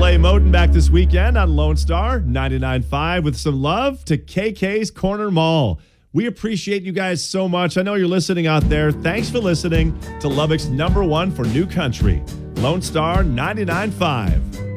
Clay Moten back this weekend on Lone Star 99.5 with some love to KK's Corner Mall. We appreciate you guys so much. I know you're listening out there. Thanks for listening to Lubbock's #1 for new country, Lone Star 99.5.